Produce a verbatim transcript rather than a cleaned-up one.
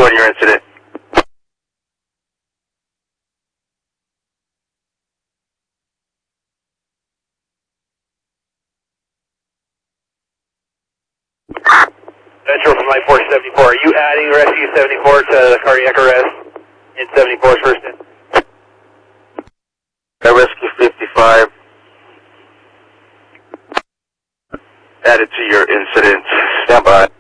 on your incident. Metro from Light Force seventy-four, are you adding Rescue seventy-four to the cardiac arrest in seventy-four's first in? Got Rescue fifty-five. Added to your incident. Stand by.